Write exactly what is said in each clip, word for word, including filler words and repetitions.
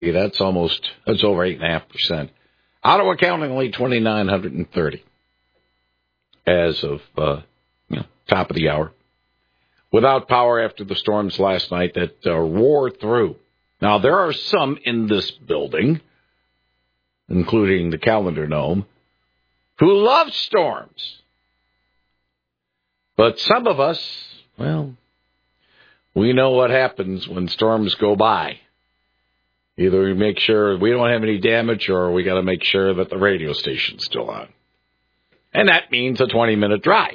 That's almost, that's over eight point five percent. Ottawa County only two thousand nine hundred thirty as of uh, you know, top of the hour. Without power after the storms last night that uh, roared through. Now, there are some in this building, including the Calendar Gnome, who love storms. But some of us, well, we know what happens when storms go by. Either we make sure we don't have any damage or we got to make sure that the radio station's still on. And that means a twenty-minute drive,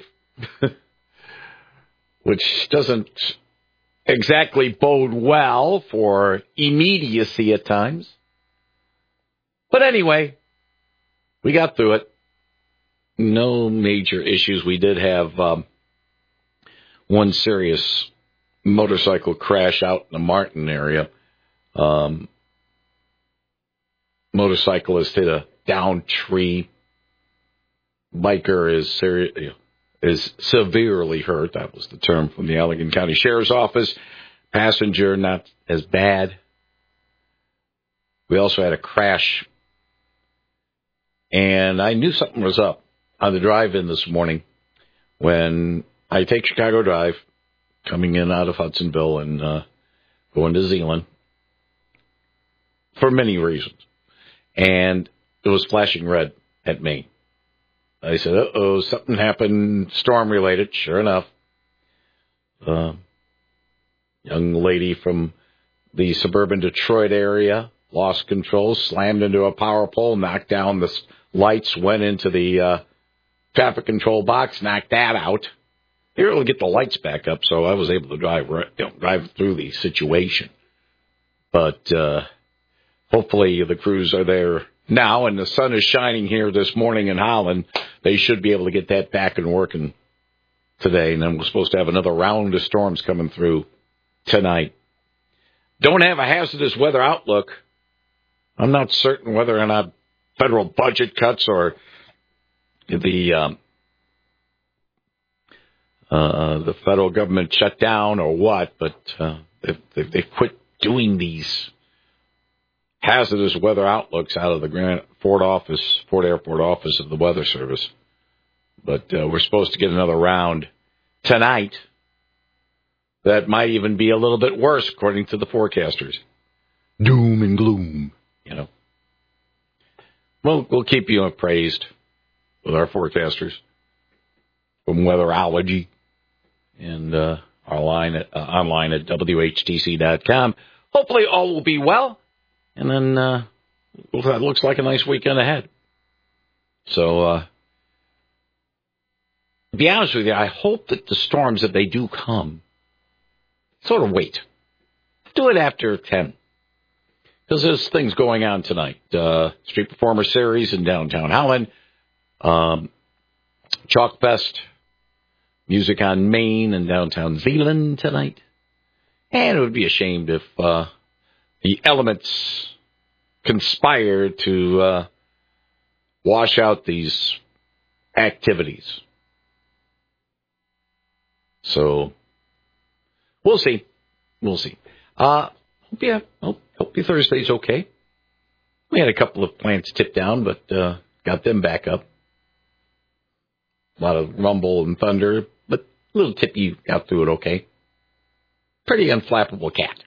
which doesn't exactly bode well for immediacy at times. But anyway, we got through it. No major issues. We did have um, one serious motorcycle crash out in the Martin area. Um, motorcyclist hit a downed tree. Biker is seri- is severely hurt. That was the term from the Allegan County Sheriff's Office. Passenger not as bad. We also had a crash, and I knew something was up on the drive-in this morning when I take Chicago Drive, coming in out of Hudsonville and uh, going to Zeeland for many reasons. And it was flashing red at me. I said, uh-oh, something happened, storm-related. Sure enough, uh, young lady from the suburban Detroit area lost control, slammed into a power pole, knocked down the lights, went into the uh, traffic control box, knocked that out. They were able to get the lights back up, so I was able to drive you know, drive through the situation. But uh, hopefully the crews are there now, and the sun is shining here this morning in Holland. They should be able to get that back and working today, and then we're supposed to have another round of storms coming through tonight. Don't have a hazardous weather outlook. I'm not certain whether or not federal budget cuts or the um, uh, the federal government shut down or what, but uh, they've, they've quit doing these hazardous weather outlooks out of the Grand Fort office, Fort Airport office of the Weather Service. But uh, we're supposed to get another round tonight. That might even be a little bit worse, according to the forecasters. Doom and gloom, you know. Well, we'll keep you appraised with our forecasters from Weatherology and uh, our line at, uh, online at W H T C dot com. Hopefully all will be well. And then uh, it looks like a nice weekend ahead. So, uh, to be honest with you, I hope that the storms, if they do come, sort of wait. Do it after ten. Because there's things going on tonight. Uh, Street Performer Series in downtown Holland. Um, Chalk Fest. Music on Main in downtown Zeeland tonight. And it would be a shame if uh, the elements conspire to uh, wash out these activities. So, we'll see. We'll see. Uh, hope, you, hope, hope your Thursday's okay. We had a couple of plants tip down, but uh, got them back up. A lot of rumble and thunder, but a little tippy, got through it okay. Pretty unflappable cat.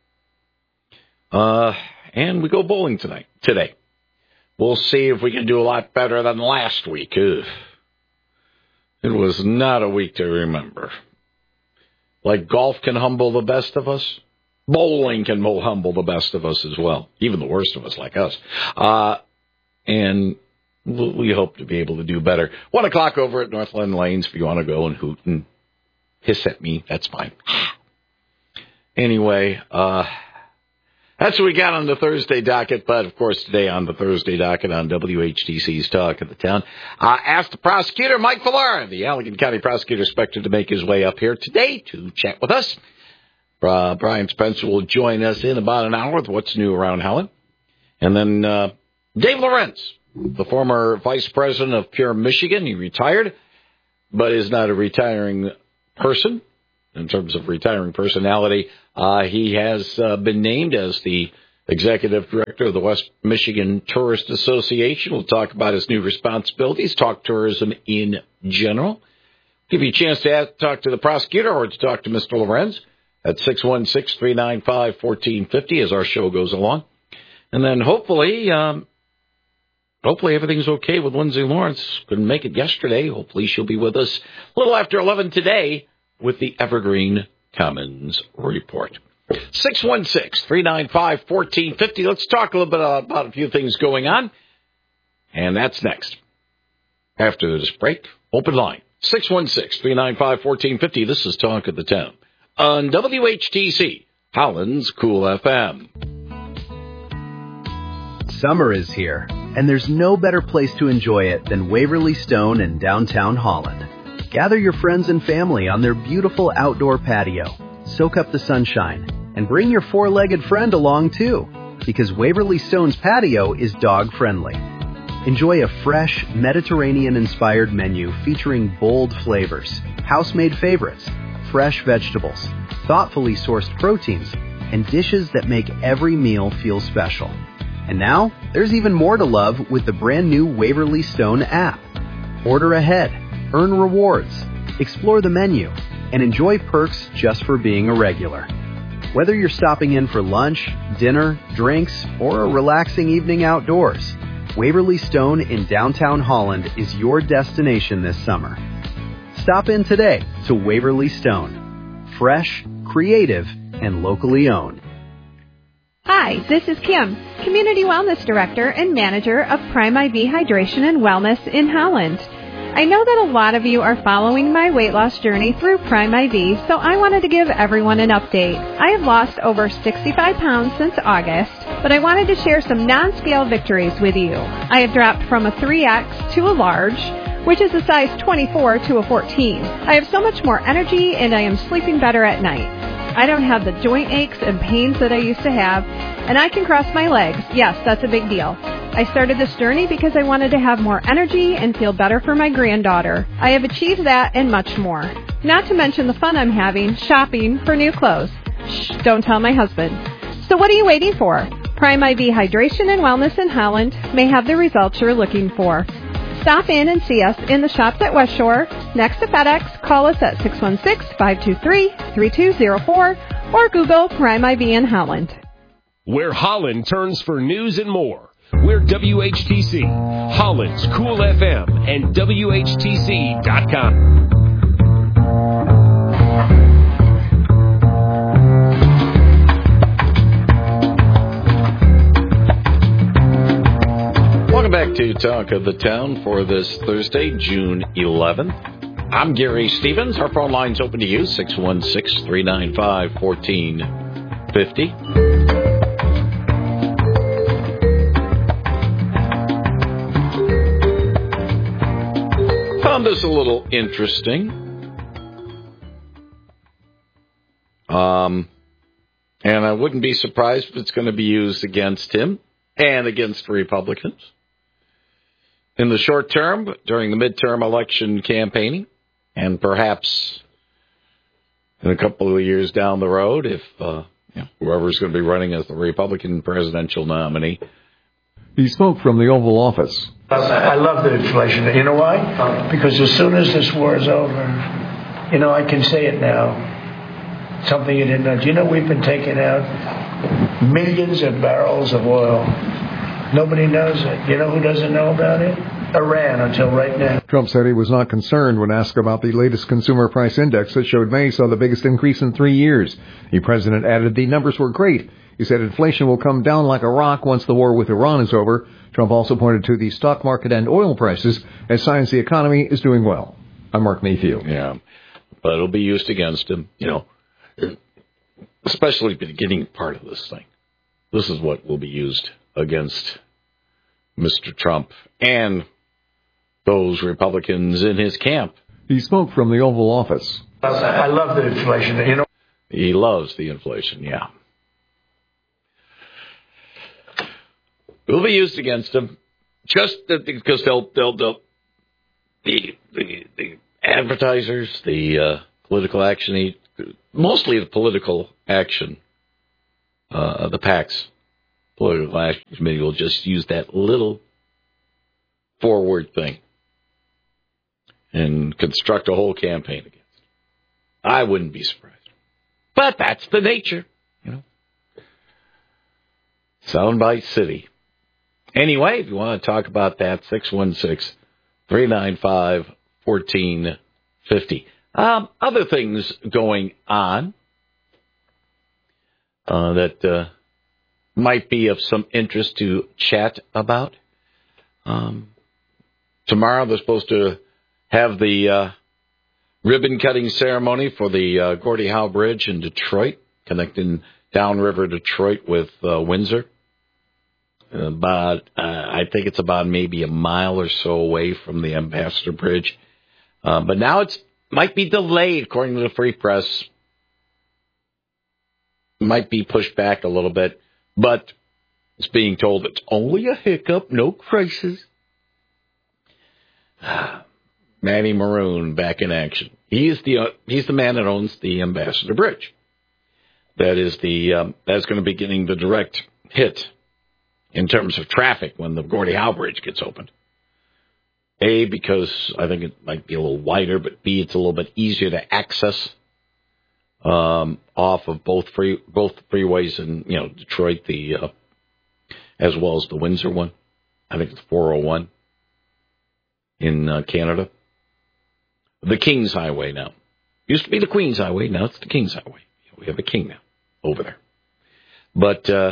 Uh, and we go bowling tonight, today. We'll see if we can do a lot better than last week. Ugh. It was not a week to remember. Like golf can humble the best of us, bowling can humble the best of us as well, even the worst of us like us. Uh, and we hope to be able to do better. One o'clock over at Northland Lanes if you want to go and hoot and hiss at me, that's fine. Anyway, uh, that's what we got on the Thursday docket, but, of course, today on the Thursday docket on W H T C's Talk of the Town. Uh, asked the prosecutor, Mike Villar, the Allegan County prosecutor, expected to make his way up here today to chat with us. Uh, Brian Spencer will join us in about an hour with what's new around Holland. And then uh, Dave Lorenz, the former vice president of Pure Michigan. He retired, but is not a retiring person. In terms of retiring personality, uh, he has uh, been named as the Executive Director of the West Michigan Tourist Association. We'll talk about his new responsibilities, talk tourism in general. Give you a chance to ask, talk to the prosecutor or to talk to Mister Lorenz at six one six, three nine five, one four five zero as our show goes along. And then hopefully, um, hopefully everything's okay with Lindsay Lawrence. Couldn't make it yesterday. Hopefully she'll be with us a little after eleven today with the Evergreen Commons Report. six one six, three nine five, one four five zero. Let's talk a little bit about a few things going on. And that's next. After this break, open line. six one six, three nine five, one four five zero. This is Talk of the Town on W H T C, Holland's Cool F M. Summer is here, and there's no better place to enjoy it than Waverly Stone in downtown Holland. Gather your friends and family on their beautiful outdoor patio. Soak up the sunshine, and bring your four-legged friend along too, because Waverly Stone's patio is dog-friendly. Enjoy a fresh, Mediterranean-inspired menu featuring bold flavors, house-made favorites, fresh vegetables, thoughtfully sourced proteins, and dishes that make every meal feel special. And now, there's even more to love with the brand-new Waverly Stone app. Order ahead, earn rewards, explore the menu, and enjoy perks just for being a regular. Whether you're stopping in for lunch, dinner, drinks, or a relaxing evening outdoors, Waverly Stone in downtown Holland is your destination this summer. Stop in today to Waverly Stone. Fresh, creative, and locally owned. Hi, this is Kim, Community Wellness Director and Manager of Prime I V Hydration and Wellness in Holland. I know that a lot of you are following my weight loss journey through Prime I V, so I wanted to give everyone an update. I have lost over sixty-five pounds since August, but I wanted to share some non-scale victories with you. I have dropped from a three X to a large, which is a size twenty-four to a fourteen. I have so much more energy and I am sleeping better at night. I don't have the joint aches and pains that I used to have, and I can cross my legs. Yes, that's a big deal. I started this journey because I wanted to have more energy and feel better for my granddaughter. I have achieved that and much more. Not to mention the fun I'm having shopping for new clothes. Shh, don't tell my husband. So what are you waiting for? Prime I V Hydration and Wellness in Holland may have the results you're looking for. Stop in and see us in the shops at West Shore, next to FedEx. Call us at six one six, five two three, three two zero four or Google Prime I V in Holland. Where Holland turns for news and more. We're W H T C, Holland's Cool F M, and W H T C dot com. Welcome back to Talk of the Town for this Thursday, June eleventh. I'm Gary Stevens. Our phone line's open to you, six one six, three nine five, one four five zero. Found this a little interesting. Um, and I wouldn't be surprised if it's going to be used against him and against Republicans. In the short term, during the midterm election campaigning, and perhaps in a couple of years down the road, if uh, you know, whoever's going to be running as the Republican presidential nominee. He spoke from the Oval Office. I love the inflation. You know why? Because as soon as this war is over, you know, I can say it now. Something you didn't know. Do you know we've been taking out millions of barrels of oil? Nobody knows it. You know who doesn't know about it? Iran, until right now. Trump said he was not concerned when asked about the latest consumer price index that showed May saw the biggest increase in three years. The president added the numbers were great. He said inflation will come down like a rock once the war with Iran is over. Trump also pointed to the stock market and oil prices as signs the economy is doing well. I'm Mark Mayfield. Yeah, but it'll be used against him, you know, especially the beginning part of this thing. This is what will be used against Mister Trump and those Republicans in his camp. He spoke from the Oval Office. I love the inflation. You know, he loves the inflation. Yeah, it will be used against him just because they'll they'll, they'll the, the the advertisers, the uh, political action, mostly the political action, uh, the PACs. political action committee will just use that little forward thing and construct a whole campaign against it. I wouldn't be surprised. But that's the nature, you know. Soundbite City. Anyway, if you want to talk about that, six one six, three nine five, one four five zero. Um, other things going on uh, that uh, might be of some interest to chat about. Um, tomorrow they're supposed to have the uh, ribbon-cutting ceremony for the uh, Gordie Howe Bridge in Detroit, connecting downriver Detroit with uh, Windsor. About, uh, I think it's about maybe a mile or so away from the Ambassador Bridge. Uh, but now it's might be delayed, according to the Free Press. Might be pushed back a little bit, but it's being told it's only a hiccup, no crisis. Manny Maroon back in action. He's the uh, he's the man that owns the Ambassador Bridge. That is the um, that's going to be getting the direct hit in terms of traffic when the Gordie Howe Bridge gets opened. A, because I think it might be a little wider, but B, it's a little bit easier to access um, off of both free both freeways in, you know, Detroit, the uh, as well as the Windsor one. I think it's four oh one in uh, Canada. The King's Highway now. Used to be the Queen's Highway, now it's the King's Highway. We have a king now over there. But uh,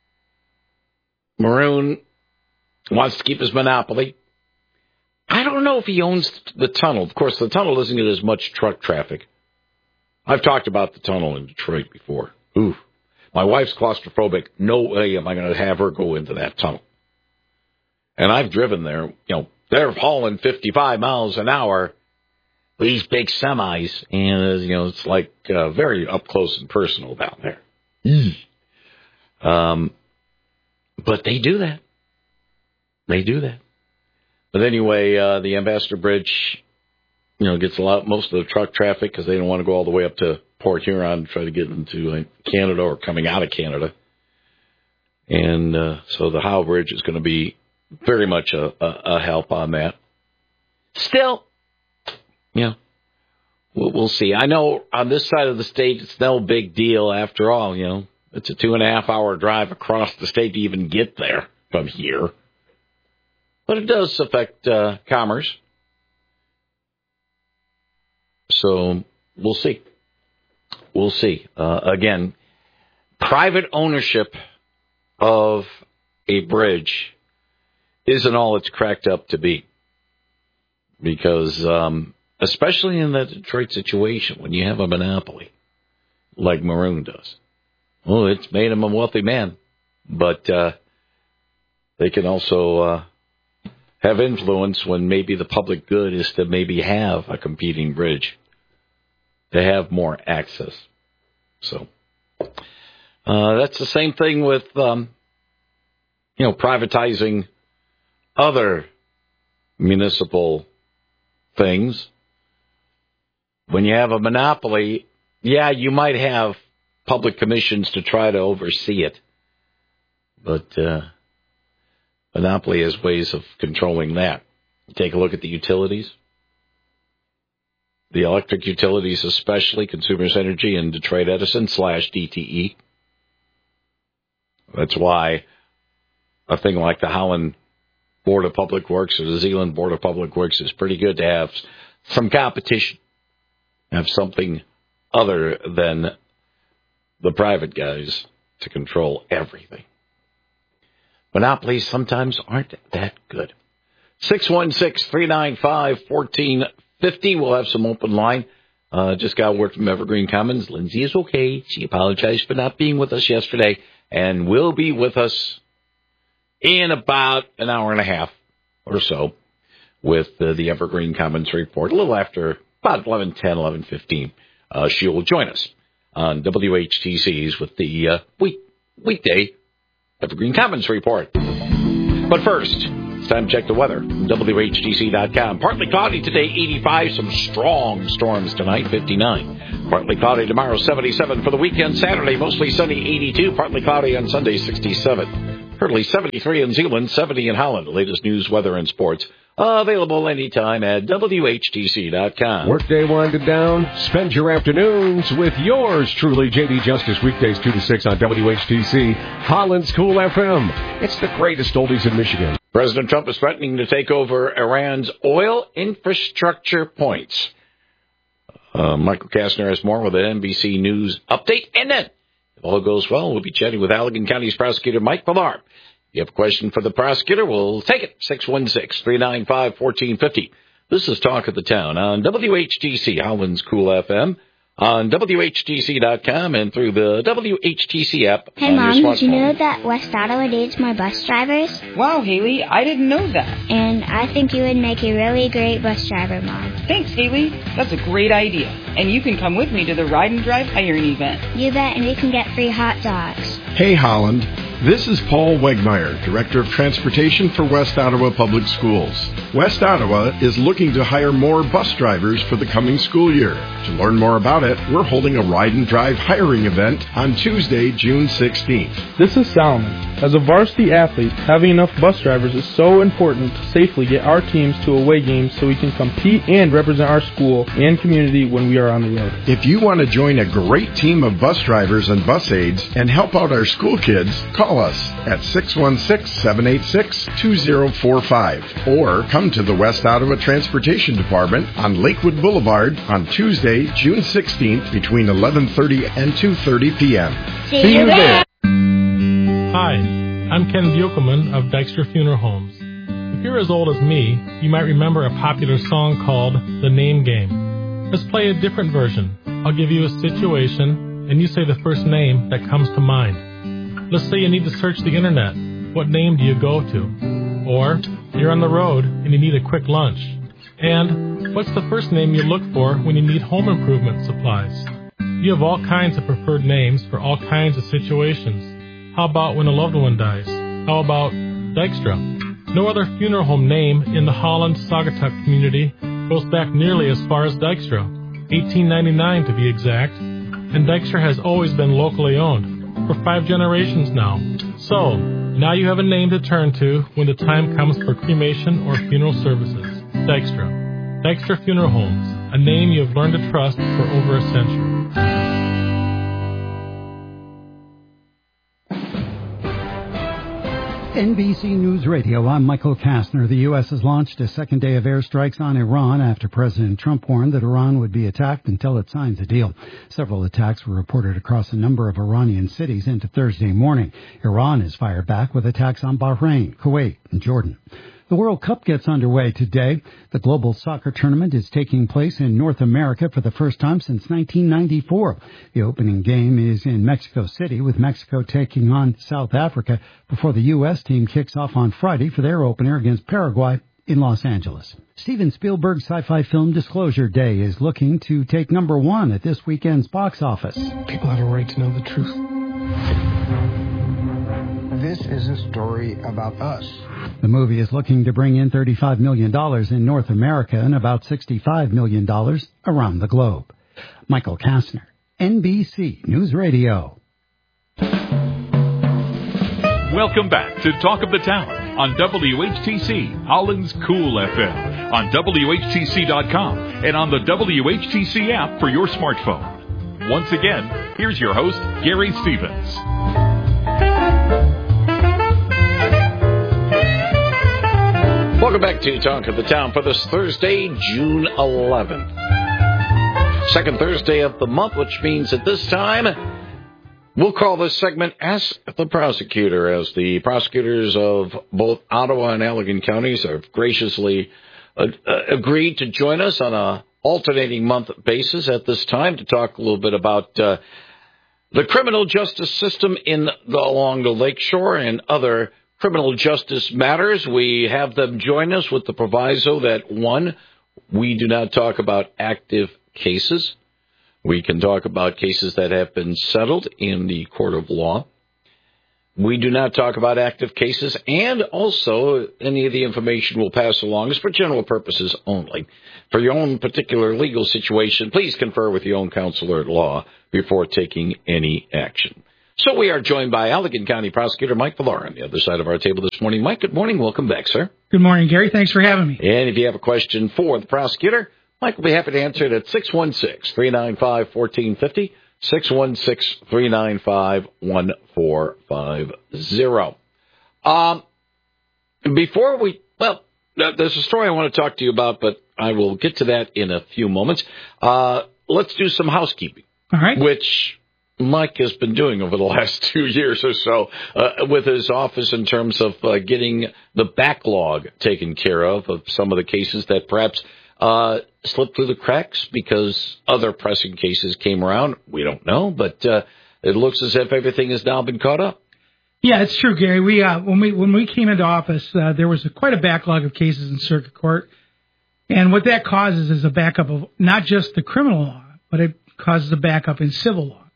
Maroon wants to keep his monopoly. I don't know if he owns the tunnel. Of course, the tunnel doesn't get as much truck traffic. I've talked about the tunnel in Detroit before. Ooh, my wife's claustrophobic. No way am I going to have her go into that tunnel. And I've driven there. You know, they're hauling fifty-five miles an hour. These big semis, and you know, it's like uh, very up close and personal down there. Mm. Um, but they do that. They do that. But anyway, uh, the Ambassador Bridge, you know, gets a lot, most of the truck traffic because they don't want to go all the way up to Port Huron to try to get into like, Canada or coming out of Canada. And uh, so the Howe Bridge is going to be very much a, a, a help on that. Still, you know, we'll, we'll see. I know on this side of the state, it's no big deal after all. You know, it's a two and a half hour drive across the state to even get there from here. But it does affect uh, commerce. So we'll see. We'll see. Uh, again, private ownership of a bridge isn't all it's cracked up to be. Because, um, especially in the Detroit situation, when you have a monopoly, like Maroon does, well, it's made him a wealthy man. But uh, they can also uh, have influence when maybe the public good is to maybe have a competing bridge, to have more access. So uh, that's the same thing with, um, you know, privatizing other municipal things. When you have a monopoly, yeah, you might have public commissions to try to oversee it. But uh, monopoly has ways of controlling that. Take a look at the utilities. The electric utilities, especially Consumers Energy and Detroit Edison slash D T E. That's why a thing like the Holland Board of Public Works or the Zeeland Board of Public Works is pretty good to have some competition, have something other than the private guys to control everything. Monopolies sometimes aren't that good. six one six, three nine five, one four five zero. We'll have some open line. Uh, just got word from Evergreen Commons. Lindsay is okay. She apologized for not being with us yesterday and will be with us in about an hour and a half or so with uh, the Evergreen Commons report. A little after about eleven ten, eleven fifteen. Uh, she will join us on W H T C's with the uh, week weekday Evergreen Commons report. But first, it's time to check the weather from W H T C dot com. Partly cloudy today, eighty-five. Some strong storms tonight, fifty-nine. Partly cloudy tomorrow, seventy-seven. For the weekend, Saturday, mostly sunny, eighty-two. Partly cloudy on Sunday, sixty-seven. Currently seventy-three in Zeeland, seventy in Holland. The latest news, weather, and sports. Available anytime at W H T C dot com. Workday winded down. Spend your afternoons with yours truly, J D Justice, weekdays two to six on W H T C, Holland's Cool F M. It's the greatest oldies in Michigan. President Trump is threatening to take over Iran's oil infrastructure points. Uh, Michael Kastner has more with an N B C News update. And then, if all goes well, we'll be chatting with Allegan County's prosecutor, Mike Villar. If you have a question for the prosecutor, we'll take it. six one six, three nine five, one four five zero. This is Talk of the Town on W H T C, Holland's Cool F M, on W H T C dot com, and through the W H T C app. Hey, on Mom, your did you smartphone. know that West Ottawa needs more bus drivers? Wow, Haley, I didn't know that. And I think you would make a really great bus driver, Mom. Thanks, Haley. That's a great idea. And you can come with me to the Ride and Drive hiring event. You bet, and we can get free hot dogs. Hey, Holland. This is Paul Wegmeyer, Director of Transportation for West Ottawa Public Schools. West Ottawa is looking to hire more bus drivers for the coming school year. To learn more about it, we're holding a Ride and Drive hiring event on Tuesday, June sixteenth. This is Salmon. As a varsity athlete, having enough bus drivers is so important to safely get our teams to away games so we can compete and represent our school and community when we are on the road. If you want to join a great team of bus drivers and bus aides and help out our school kids, call us at six one six, seven eight six, two zero four five or come to the West Ottawa Transportation Department on Lakewood Boulevard on Tuesday, June sixteenth between eleven thirty and two thirty p.m. See, See you there! Hi, I'm Ken Buchelman of Dykstra Funeral Homes. If you're as old as me, you might remember a popular song called The Name Game. Let's play a different version. I'll give you a situation, and you say the first name that comes to mind. Let's say you need to search the internet. What name do you go to? Or you're on the road and you need a quick lunch. And what's the first name you look for when you need home improvement supplies? You have all kinds of preferred names for all kinds of situations. How about when a loved one dies? How about Dykstra? No other funeral home name in the Holland Saugatuck community goes back nearly as far as Dykstra, eighteen ninety-nine to be exact, and Dykstra has always been locally owned for five generations now. So, now you have a name to turn to when the time comes for cremation or funeral services. Dykstra. Dykstra Funeral Homes, a name you have learned to trust for over a century. N B C News Radio, I'm Michael Kastner. The U S has launched a second day of airstrikes on Iran after President Trump warned that Iran would be attacked until it signs a deal. Several attacks were reported across a number of Iranian cities into Thursday morning. Iran has fired back with attacks on Bahrain, Kuwait, and Jordan. The World Cup gets underway today. The global soccer tournament is taking place in North America for the first time since nineteen ninety-four. The opening game is in Mexico City, with Mexico taking on South Africa before the U S team kicks off on Friday for their opener against Paraguay in Los Angeles. Steven Spielberg's sci-fi film Disclosure Day is looking to take number one at this weekend's box office. People have a right to know the truth. This is a story about us. The movie is looking to bring in thirty-five million dollars in North America and about sixty-five million dollars around the globe. Michael Kastner, N B C News Radio. Welcome back to Talk of the Town on W H T C, Holland's Cool F M, on W H T C dot com, and on the W H T C app for your smartphone. Once again, here's your host, Gary Stevens. Welcome back to Talk of the Town for this Thursday, June eleventh. Second Thursday of the month, which means at this time, we'll call this segment Ask the Prosecutor, as the prosecutors of both Ottawa and Allegan counties have graciously uh, uh, agreed to join us on a alternating month basis at this time to talk a little bit about uh, the criminal justice system in the, along the lakeshore and other criminal justice matters. We have them join us with the proviso that, one, we do not talk about active cases. We can talk about cases that have been settled in the court of law. We do not talk about active cases, and also any of the information we'll pass along is for general purposes only. For your own particular legal situation, please confer with your own counselor at law before taking any action. So we are joined by Allegan County Prosecutor Mike Villar on the other side of our table this morning. Mike, good morning. Welcome back, sir. Good morning, Gary. Thanks for having me. And if you have a question for the prosecutor, Mike will be happy to answer it at six one six, three nine five, one four five zero, six one six, three nine five, one four five zero. Um, before we, well, there's a story I want to talk to you about, but I will get to that in a few moments. Uh, let's do some housekeeping. All right. Which Mike has been doing over the last two years or so uh, with his office in terms of uh, getting the backlog taken care of of some of the cases that perhaps uh, slipped through the cracks because other pressing cases came around. We don't know, but uh, it looks as if everything has now been caught up. Yeah, it's true, Gary. We uh, when we when we came into office, uh, there was a, quite a backlog of cases in circuit court, and what that causes is a backup of not just the criminal law, but it causes a backup in civil law.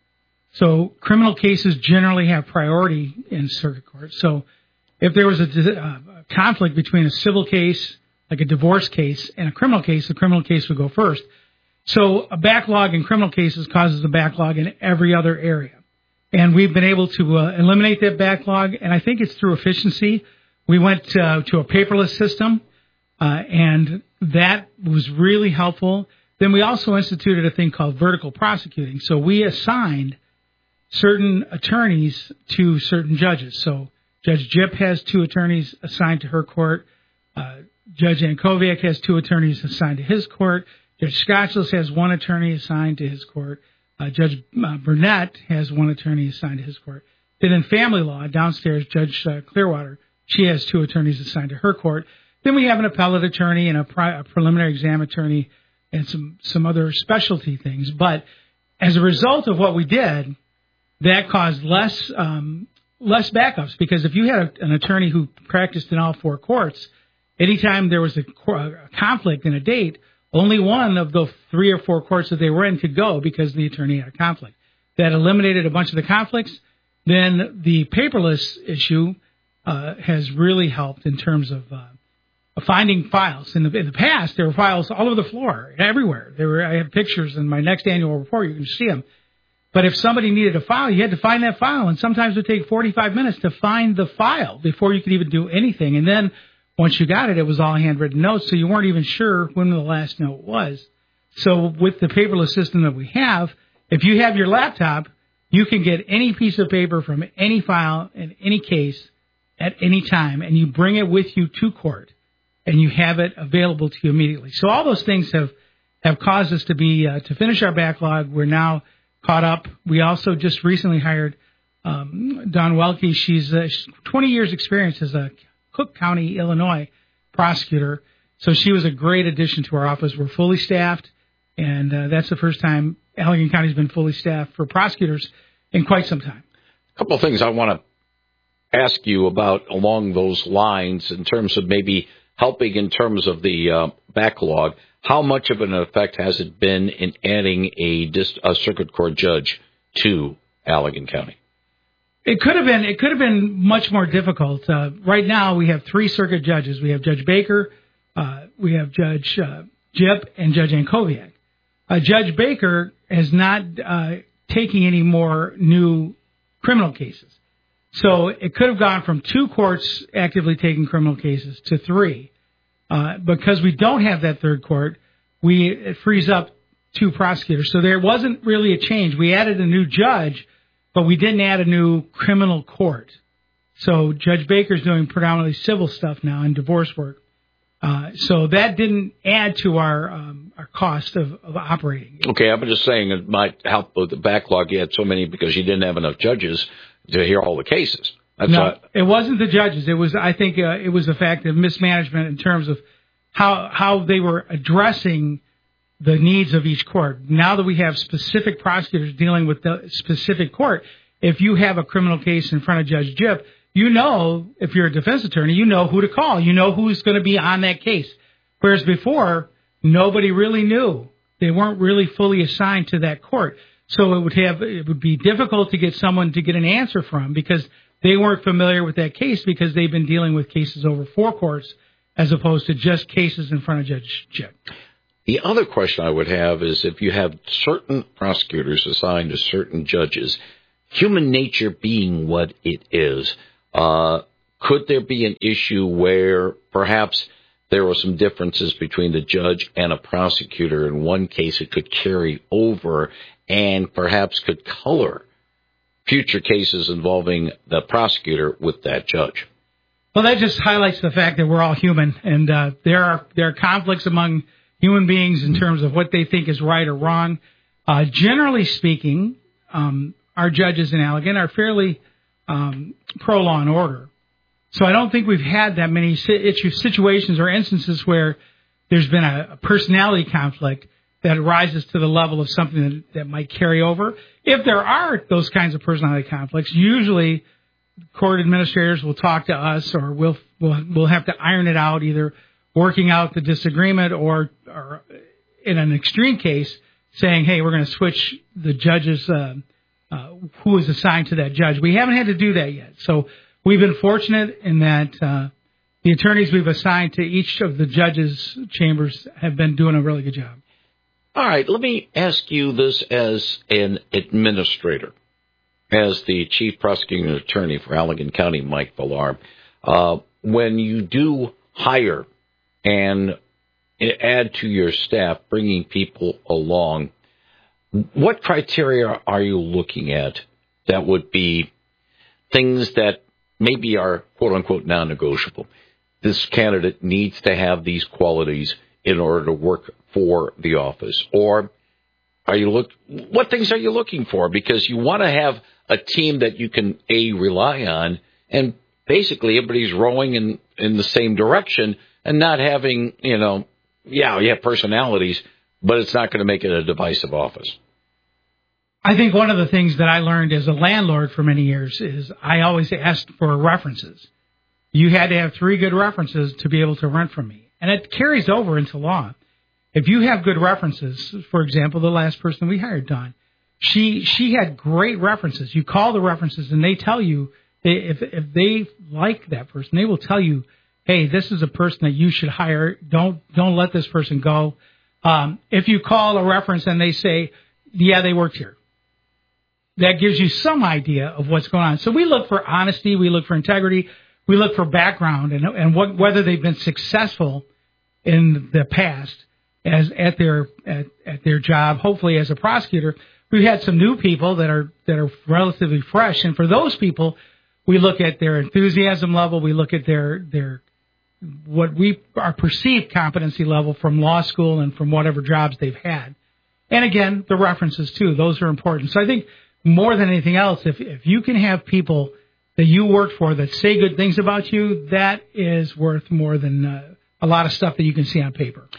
So criminal cases generally have priority in circuit court. So if there was a, a conflict between a civil case, like a divorce case, and a criminal case, the criminal case would go first. So a backlog in criminal cases causes a backlog in every other area. And we've been able to uh, eliminate that backlog, and I think it's through efficiency. We went uh, to a paperless system, uh, and that was really helpful. Then we also instituted a thing called vertical prosecuting. So we assigned certain attorneys to certain judges. So Judge Jip has two attorneys assigned to her court. Uh, Judge Ankoviak has two attorneys assigned to his court. Judge Scotchless has one attorney assigned to his court. Uh, Judge uh, Burnett has one attorney assigned to his court. Then in family law, downstairs, Judge uh, Clearwater, she has two attorneys assigned to her court. Then we have an appellate attorney and a, pri- a preliminary exam attorney and some, some other specialty things. But as a result of what we did, that caused less um, less backups, because if you had a, an attorney who practiced in all four courts, anytime there was a, a conflict in a date, only one of the three or four courts that they were in could go because the attorney had a conflict. That eliminated a bunch of the conflicts. Then the paperless issue uh, has really helped in terms of uh, finding files. In the, in the past, there were files all over the floor, everywhere. There were. I have pictures in my next annual report. You can see them. But if somebody needed a file, you had to find that file, and sometimes it would take forty-five minutes to find the file before you could even do anything. And then once you got it, it was all handwritten notes, so you weren't even sure when the last note was. So with the paperless system that we have, if you have your laptop, you can get any piece of paper from any file in any case at any time, and you bring it with you to court, and you have it available to you immediately. So all those things have, have caused us to be uh, to finish our backlog. We're now caught up. We also just recently hired um, Dawn Welke. She's uh, twenty years experience as a Cook County, Illinois prosecutor. So she was a great addition to our office. We're fully staffed, and uh, that's the first time Allegan County has been fully staffed for prosecutors in quite some time. A couple of things I want to ask you about along those lines in terms of maybe helping in terms of the uh, backlog. How much of an effect has it been in adding a, dist- a circuit court judge to Allegan County? It could have been. It could have been much more difficult. Uh, right now, we have three circuit judges. We have Judge Baker, uh, we have Judge uh, Jip, and Judge Ankoviak. Uh, Judge Baker is not uh, taking any more new criminal cases, so it could have gone from two courts actively taking criminal cases to three. Uh, because we don't have that third court, we it frees up two prosecutors. So there wasn't really a change. We added a new judge, but we didn't add a new criminal court. So Judge Baker's doing predominantly civil stuff now and divorce work. Uh, so that didn't add to our um, our cost of, of operating. Okay, I'm just saying it might help with the backlog. You had so many because you didn't have enough judges to hear all the cases. That's no, not... it wasn't the judges. It was, I think, uh, it was the fact of mismanagement in terms of how how they were addressing the needs of each court. Now that we have specific prosecutors dealing with the specific court, if you have a criminal case in front of Judge Jip, you know, if you're a defense attorney, you know who to call. You know who's going to be on that case. Whereas before, nobody really knew. They weren't really fully assigned to that court. So it would have it would be difficult to get someone to get an answer from because they weren't familiar with that case because they've been dealing with cases over four courts as opposed to just cases in front of Judge Jip. The other question I would have is if you have certain prosecutors assigned to certain judges, human nature being what it is, uh, could there be an issue where perhaps there were some differences between the judge and a prosecutor? In one case, it could carry over and perhaps could color future cases involving the prosecutor with that judge. Well, that just highlights the fact that we're all human, and uh, there are there are conflicts among human beings in terms of what they think is right or wrong. Uh, generally speaking, um, our judges in Allegan are fairly um, pro-law and order. So I don't think we've had that many situations or instances where there's been a personality conflict that rises to the level of something that, that might carry over. If there are those kinds of personality conflicts, usually court administrators will talk to us, or we'll we'll, we'll have to iron it out, either working out the disagreement or, or in an extreme case, saying, hey, we're going to switch the judges, uh, uh, who is assigned to that judge. We haven't had to do that yet. So we've been fortunate in that uh, the attorneys we've assigned to each of the judges' chambers have been doing a really good job. All right, let me ask you this as an administrator, as the chief prosecuting attorney for Allegan County, Mike Villar. Uh, when you do hire and add to your staff, bringing people along, what criteria are you looking at that would be things that maybe are quote-unquote non-negotiable? This candidate needs to have these qualities in order to work for the office. Or are you look? What things are you looking for? Because you want to have a team that you can, A, rely on, and basically everybody's rowing in, in the same direction and not having, you know, yeah, you have personalities, but it's not going to make it a divisive office. I think one of the things that I learned as a landlord for many years is I always asked for references. You had to have three good references to be able to rent from me. And it carries over into law. If you have good references, for example, the last person we hired, Dawn, she she had great references. You call the references and they tell you, if if they like that person, they will tell you, hey, this is a person that you should hire. Don't don't let this person go. Um, if you call a reference and they say, yeah, they worked here, that gives you some idea of what's going on. So we look for honesty. We look for integrity. We look for background and, and what, whether they've been successful in the past as at their at, at their job. Hopefully, as a prosecutor, we've had some new people that are that are relatively fresh, and for those people, we look at their enthusiasm level. We look at their their what we our perceived competency level from law school and from whatever jobs they've had, and again, the references too. Those are important. So I think more than anything else, if if you can have people that you work for that say good things about you, that is worth more than uh, a lot of stuff that you can see on paper.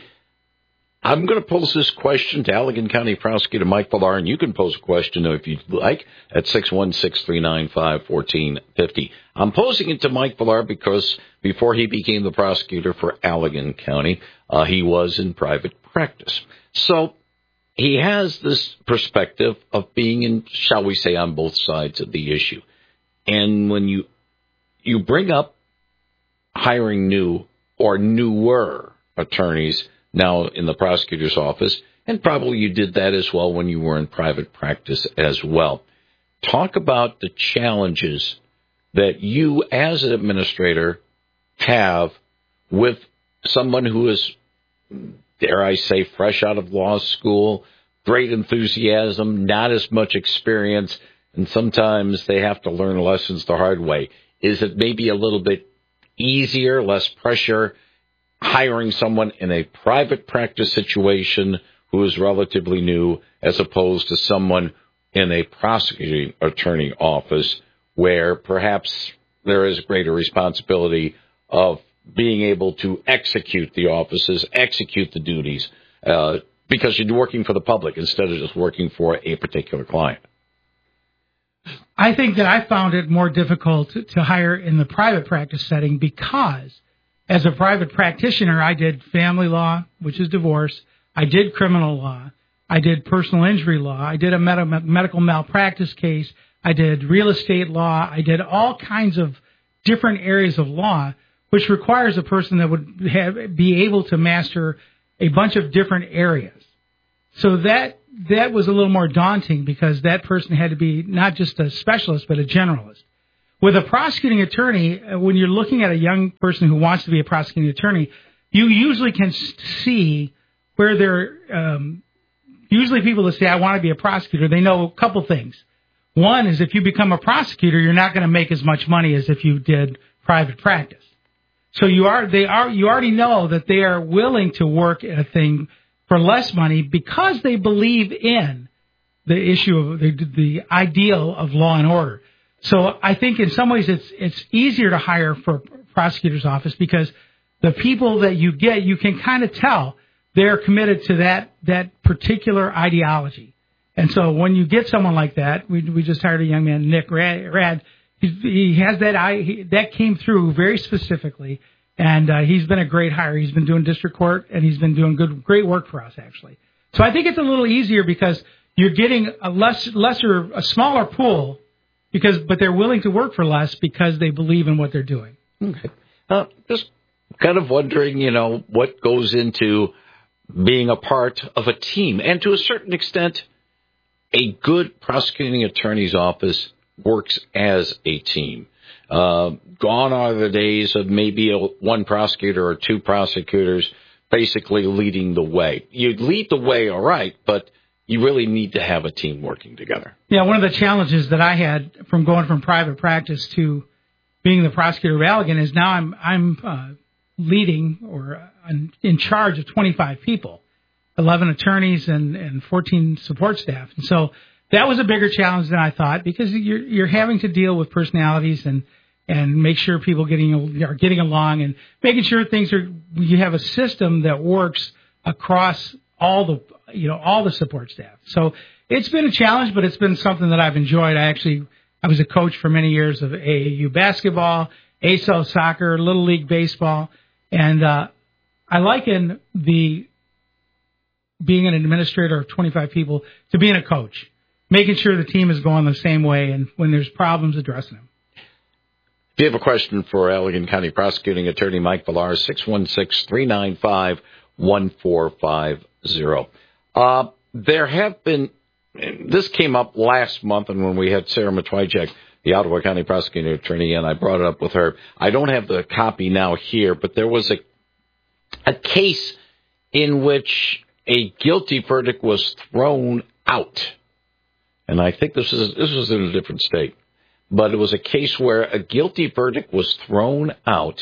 I'm going to pose this question to Allegan County Prosecutor Mike Villar, and you can pose a question if you'd like at six one six, three nine five, one four five zero. I'm posing it to Mike Villar because before he became the prosecutor for Allegan County, uh, he was in private practice. So he has this perspective of being in, shall we say, on both sides of the issue. And when you you bring up hiring new or newer attorneys now in the prosecutor's office, and probably you did that as well when you were in private practice as well. Talk about the challenges that you as an administrator have with someone who is, dare I say, fresh out of law school, great enthusiasm, not as much experience, and sometimes they have to learn lessons the hard way. Is it maybe a little bit easier, less pressure, hiring someone in a private practice situation who is relatively new as opposed to someone in a prosecuting attorney office where perhaps there is greater responsibility of being able to execute the offices, execute the duties, uh, because you're working for the public instead of just working for a particular client? I think that I found it more difficult to hire in the private practice setting because as a private practitioner, I did family law, which is divorce. I did criminal law. I did personal injury law. I did a med- medical malpractice case. I did real estate law. I did all kinds of different areas of law, which requires a person that would have, be able to master a bunch of different areas. So that that was a little more daunting because that person had to be not just a specialist, but a generalist. With a prosecuting attorney, when you're looking at a young person who wants to be a prosecuting attorney, you usually can see where they're, um, usually people that say, I want to be a prosecutor, they know a couple things. One is if you become a prosecutor, you're not going to make as much money as if you did private practice. So you are, they are, you already know that they are willing to work at a thing for less money because they believe in the issue of the, the ideal of law and order. So I think in some ways it's it's easier to hire for a prosecutor's office because the people that you get, you can kind of tell they're committed to that that particular ideology. And so when you get someone like that, we we just hired a young man, Nick Rad. Rad he, he has that I he, that came through very specifically, and uh, he's been a great hire. He's been doing district court, and he's been doing good great work for us actually. So I think it's a little easier because you're getting a less lesser a smaller pool. Because, but they're willing to work for less because they believe in what they're doing. Okay. Uh, just kind of wondering, you know, what goes into being a part of a team. And to a certain extent, a good prosecuting attorney's office works as a team. Uh, gone are the days of maybe a, one prosecutor or two prosecutors basically leading the way. You lead the way, all right, but you really need to have a team working together. Yeah, one of the challenges that I had from going from private practice to being the prosecutor of Allegan is now I'm I'm uh, leading or I'm in charge of twenty-five people, eleven attorneys and, and fourteen support staff. And so that was a bigger challenge than I thought because you're you're having to deal with personalities and and make sure people getting are getting along and making sure things are you have a system that works across all the you know, all the support staff. So it's been a challenge, but it's been something that I've enjoyed. I actually, I was a coach for many years of A A U basketball, A S O soccer, Little League baseball, and uh, I liken the being an administrator of twenty-five people to being a coach, making sure the team is going the same way, and when there's problems, addressing them. If you have a question for Allegan County Prosecuting Attorney Mike Villar, six one six, three nine five, one four five zero. Uh, there have been, this came up last month, and when we had Sarah Matwijak, the Ottawa County Prosecuting Attorney, and I brought it up with her. I don't have the copy now here, but there was a a case in which a guilty verdict was thrown out. And I think this is this was in a different state. But it was a case where a guilty verdict was thrown out,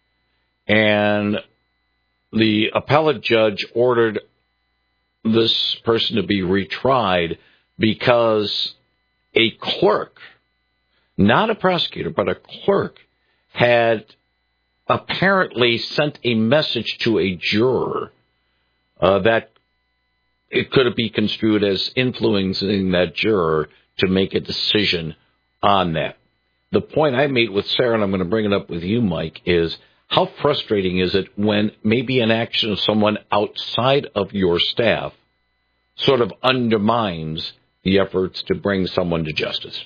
and the appellate judge ordered this person to be retried because a clerk, not a prosecutor, but a clerk, had apparently sent a message to a juror uh, that it could be construed as influencing that juror to make a decision on that. The point I made with Sarah, and I'm going to bring it up with you, Mike, is how frustrating is it when maybe an action of someone outside of your staff sort of undermines the efforts to bring someone to justice?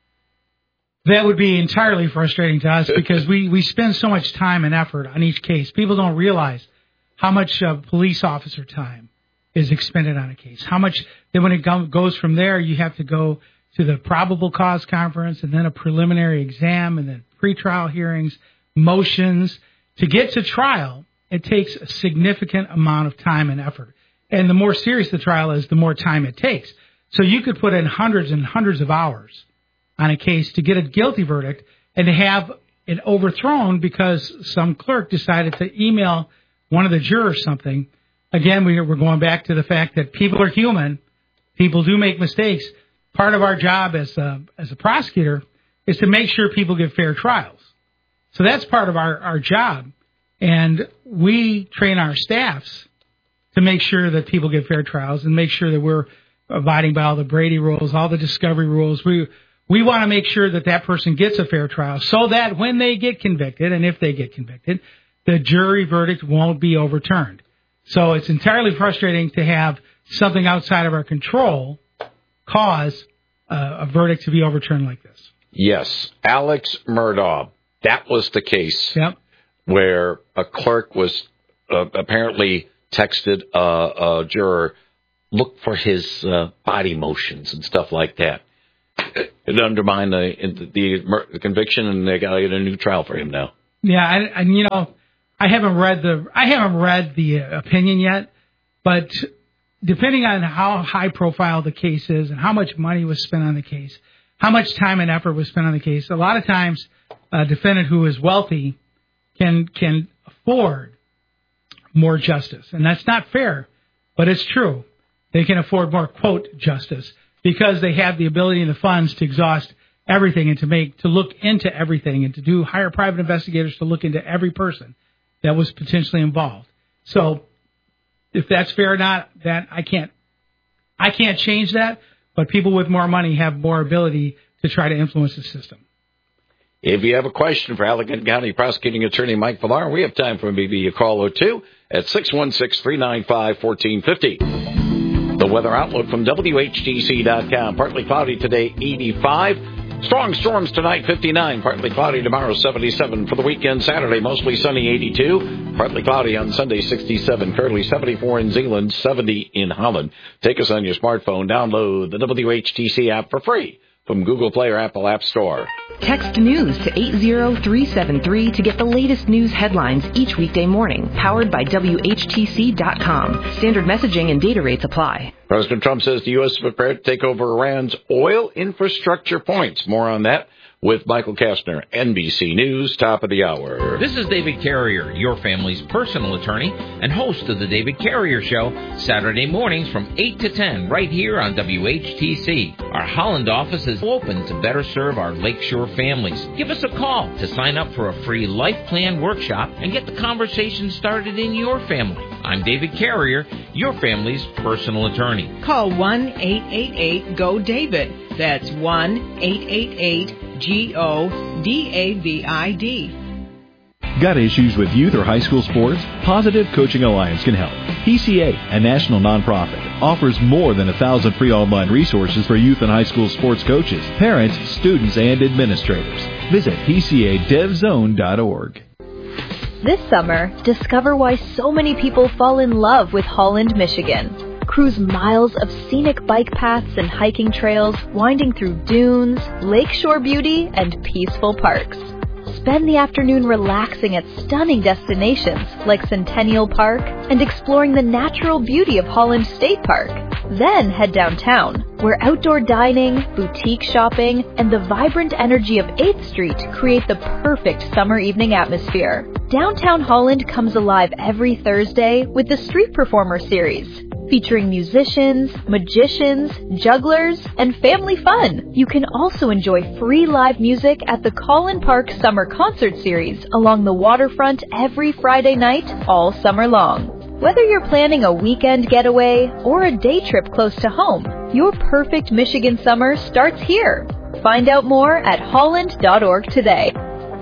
That would be entirely frustrating to us because we, we spend so much time and effort on each case. People don't realize how much uh, police officer time is expended on a case. How much, then when it go, goes from there, you have to go to the probable cause conference and then a preliminary exam and then pretrial hearings, motions. To get to trial, it takes a significant amount of time and effort. And the more serious the trial is, the more time it takes. So you could put in hundreds and hundreds of hours on a case to get a guilty verdict and to have it overthrown because some clerk decided to email one of the jurors something. Again, we're going back to the fact that people are human. People do make mistakes. Part of our job as a, as a prosecutor is to make sure people get fair trials. So that's part of our, our job. And we train our staffs to make sure that people get fair trials and make sure that we're abiding by all the Brady rules, all the discovery rules. We we want to make sure that that person gets a fair trial so that when they get convicted, and if they get convicted, the jury verdict won't be overturned. So it's entirely frustrating to have something outside of our control cause uh, a verdict to be overturned like this. Yes. Alex Murdaugh. That was the case yep. where a clerk was uh, apparently texted uh, a juror, look for his uh, body motions and stuff like that. It undermined the, the, the conviction, and they got to get a new trial for him now. Yeah, and, and you know, I haven't read the I haven't read the opinion yet, but depending on how high profile the case is and how much money was spent on the case, how much time and effort was spent on the case, a lot of times a defendant who is wealthy can can afford more justice, and that's not fair, but it's true. They can afford more, quote, justice, because they have the ability and the funds to exhaust everything and to make to look into everything and to do hire private investigators to look into every person that was potentially involved. So if that's fair or not, that I can't I can't change that, but people with more money have more ability to try to influence the system. If you have a question for Allegan County Prosecuting Attorney Mike Villar, we have time for maybe a call or two at six one six, three nine five, one four five zero. The weather outlook from W H T C dot com. Partly cloudy today, eighty-five. Strong storms tonight, fifty-nine. Partly cloudy tomorrow, seventy-seven. For the weekend, Saturday, mostly sunny, eighty-two. Partly cloudy on Sunday, sixty-seven. Currently seventy-four in Zeeland, seventy in Holland. Take us on your smartphone. Download the W H T C app for free from Google Play or Apple App Store. Text news to eight zero three seven three to get the latest news headlines each weekday morning. Powered by W H T C dot com. Standard messaging and data rates apply. President Trump says the U S is prepared to take over Iran's oil infrastructure points. More on that with Michael Kastner, N B C News, top of the hour. This is David Carrier, your family's personal attorney and host of the David Carrier Show, Saturday mornings from eight to ten, right here on W H T C. Our Holland office is open to better serve our Lakeshore families. Give us a call to sign up for a free life plan workshop and get the conversation started in your family. I'm David Carrier, your family's personal attorney. Call one eight eight eight, G O, David. That's one eight eight eight, G O, D A V I D. Got issues with youth or high school sports? Positive Coaching Alliance can help. P C A, a national nonprofit, offers more than a thousand free online resources for youth and high school sports coaches, parents, students, and administrators. Visit P C A dev zone dot org. This summer, discover why so many people fall in love with Holland, Michigan. Cruise miles of scenic bike paths and hiking trails, winding through dunes, lakeshore beauty, and peaceful parks. Spend the afternoon relaxing at stunning destinations like Centennial Park and exploring the natural beauty of Holland State Park. Then head downtown, where outdoor dining, boutique shopping, and the vibrant energy of eighth Street create the perfect summer evening atmosphere. Downtown Holland comes alive every Thursday with the Street Performer Series, featuring musicians, magicians, jugglers, and family fun. You can also enjoy free live music at the Collin Park Summer Concert Series along the waterfront every Friday night, all summer long. Whether you're planning a weekend getaway or a day trip close to home, your perfect Michigan summer starts here. Find out more at holland dot org today.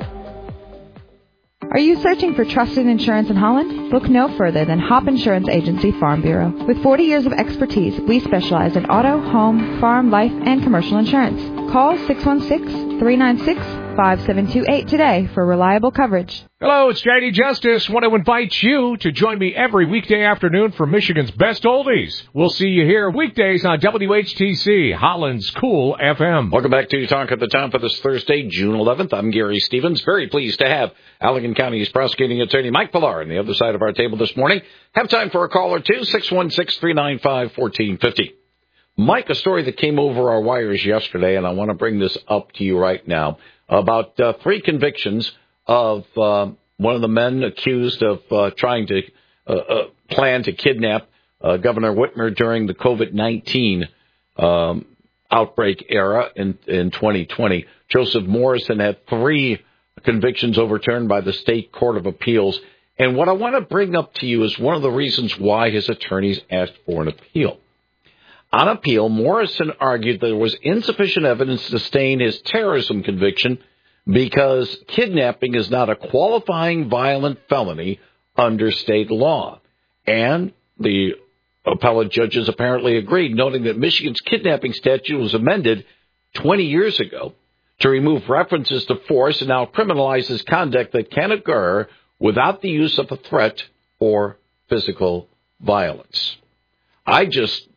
Are you searching for trusted insurance in Holland? Look no further than Hop Insurance Agency Farm Bureau. With forty years of expertise, we specialize in auto, home, farm, life, and commercial insurance. Call six one six, three nine six, five seven two eight today for reliable coverage. Hello, it's J D Justice. Want to invite you to join me every weekday afternoon for Michigan's Best Oldies. We'll see you here weekdays on W H T C, Holland's Cool F M. Welcome back to Talk at the Town for this Thursday, June eleventh. I'm Gary Stevens. Very pleased to have Allegan County's prosecuting attorney Mike Villar on the other side of our table this morning. Have time for a call or two, six one six, three nine five, one four five zero. Mike, a story that came over our wires yesterday, and I want to bring this up to you right now, about uh, three convictions of uh, one of the men accused of uh, trying to uh, uh, plan to kidnap uh, Governor Whitmer during the COVID nineteen um, outbreak era in, in twenty twenty. Joseph Morrison had three convictions overturned by the State Court of Appeals. And what I want to bring up to you is one of the reasons why his attorneys asked for an appeal. On appeal, Morrison argued there was insufficient evidence to sustain his terrorism conviction because kidnapping is not a qualifying violent felony under state law. And the appellate judges apparently agreed, noting that Michigan's kidnapping statute was amended twenty years ago to remove references to force and now criminalizes conduct that can occur without the use of a threat or physical violence. I just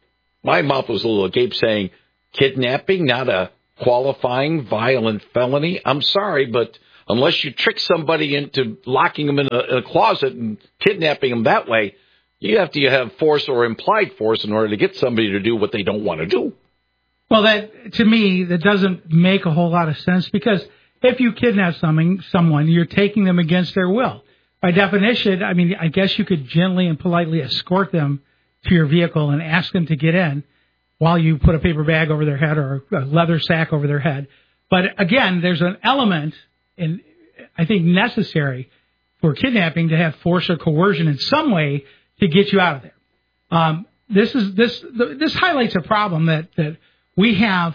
my mouth was a little agape saying, kidnapping, not a qualifying violent felony. I'm sorry, but unless you trick somebody into locking them in a, in a closet and kidnapping them that way, you have to have force or implied force in order to get somebody to do what they don't want to do. Well, that to me, that doesn't make a whole lot of sense, because if you kidnap something, someone, you're taking them against their will. By definition, I mean, I guess you could gently and politely escort them to your vehicle and ask them to get in while you put a paper bag over their head or a leather sack over their head. But again, there's an element, in, I think, necessary for kidnapping to have force or coercion in some way to get you out of there. Um, this is this this highlights a problem that, that we have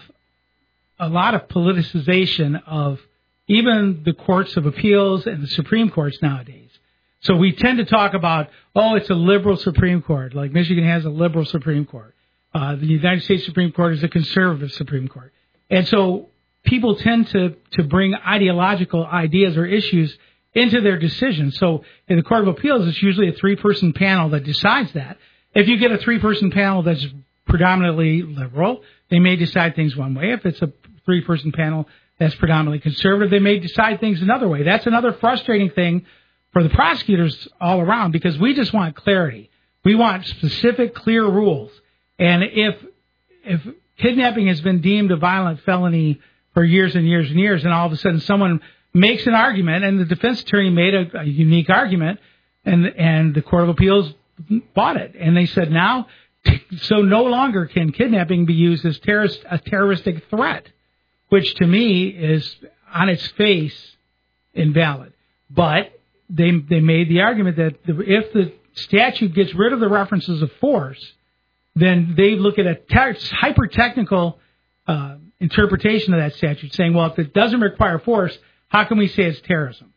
a lot of politicization of even the courts of appeals and the Supreme Courts nowadays. So we tend to talk about, oh, it's a liberal Supreme Court, like Michigan has a liberal Supreme Court. Uh, the United States Supreme Court is a conservative Supreme Court. And so people tend to, to bring ideological ideas or issues into their decisions. So in the Court of Appeals, it's usually a three-person panel that decides that. If you get a three-person panel that's predominantly liberal, they may decide things one way. If it's a three-person panel that's predominantly conservative, they may decide things another way. That's another frustrating thing for the prosecutors all around, because we just want clarity. We want specific, clear rules. And if if kidnapping has been deemed a violent felony for years and years and years, and all of a sudden someone makes an argument, and the defense attorney made a, a unique argument, and and the Court of Appeals bought it, and they said now, so no longer can kidnapping be used as terrorist, a terroristic threat, which to me is on its face invalid. But they they made the argument that the, if the statute gets rid of the references of force, then they look at a te- hyper-technical uh, interpretation of that statute, saying, well, if it doesn't require force, how can we say it's terrorism?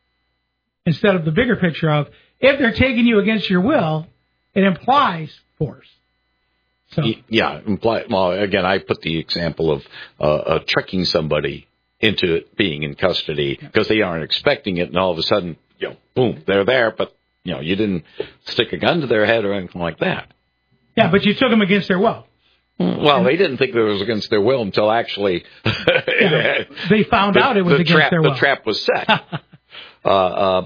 Instead of the bigger picture of, if they're taking you against your will, it implies force. So yeah, imply, well, again, I put the example of uh, uh, tricking somebody into being in custody because they aren't expecting it, and all of a sudden, you know, boom, they're there, but you know, you didn't stick a gun to their head or anything like that. Yeah, but you took them against their will. Well, they didn't think it was against their will until actually yeah, they found the, out it was the against trap, their will. The trap was set. uh, uh,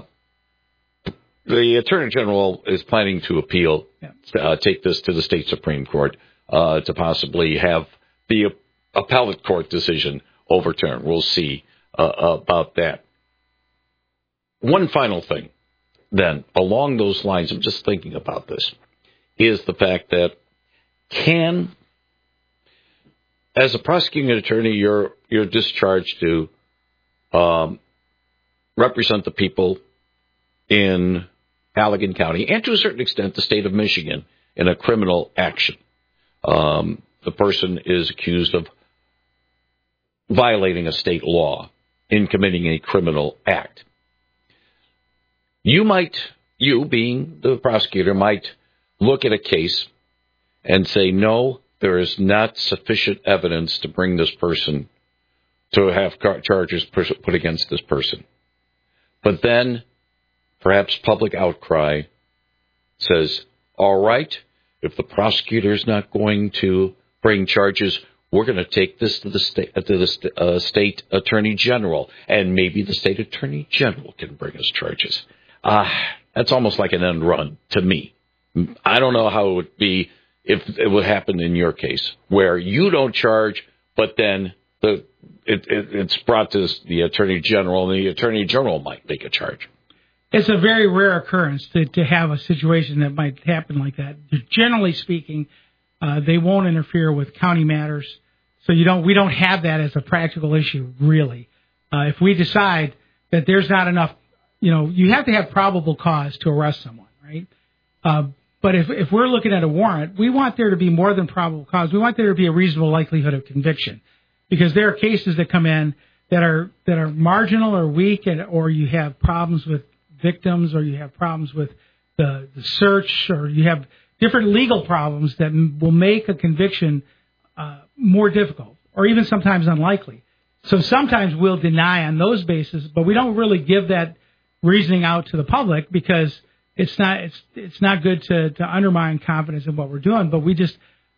the Attorney General is planning to appeal, yeah. uh, take this to the state Supreme Court uh, to possibly have the appellate court decision overturned. We'll see uh, about that. One final thing, then, along those lines, I'm just thinking about this, is the fact that can, as a prosecuting attorney, you're you're discharged to um, represent the people in Allegan County and, to a certain extent, the state of Michigan in a criminal action. Um, the person is accused of violating a state law in committing a criminal act. You might, you being the prosecutor, might look at a case and say, no, there is not sufficient evidence to bring this person, to have charges put against this person. But then perhaps public outcry says, all right, if the prosecutor is not going to bring charges, we're going to take this to the state, to the uh, state attorney general, and maybe the state attorney general can bring us charges. Uh, that's almost like an end run to me. I don't know how it would be if it would happen in your case, where you don't charge, but then the it, it, it's brought to the attorney general, and the attorney general might make a charge. It's a very rare occurrence to, to have a situation that might happen like that. Generally speaking, uh, they won't interfere with county matters, so you don't. We don't have that as a practical issue, really. Uh, if we decide that there's not enough, you know, you have to have probable cause to arrest someone, right? Uh, but if if we're looking at a warrant, we want there to be more than probable cause. We want there to be a reasonable likelihood of conviction, because there are cases that come in that are that are marginal or weak, and or you have problems with victims, or you have problems with the, the search, or you have different legal problems that m- will make a conviction uh, more difficult, or even sometimes unlikely. So sometimes we'll deny on those bases, but we don't really give that reasoning out to the public, because it's not it's it's not good to, to undermine confidence in what we're doing. But we just